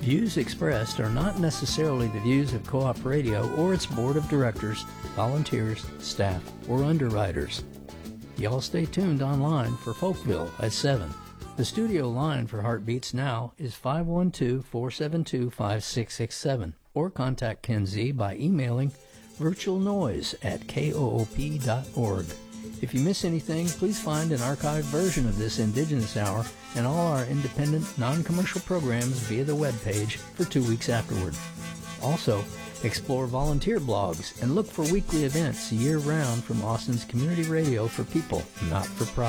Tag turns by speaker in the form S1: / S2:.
S1: views expressed are not necessarily the views of Co-op Radio or its board of directors, volunteers, staff, or underwriters. Y'all stay tuned online for Folkville at 7. The studio line for Heartbeats Now is 512-472-5667, or contact Ken Z by emailing virtualnoise@koop.org. If you miss anything, please find an archived version of this Indigenous Hour and all our independent, non-commercial programs via the webpage for 2 weeks afterward. Also, explore volunteer blogs and look for weekly events year-round from Austin's community radio for people, not for profit.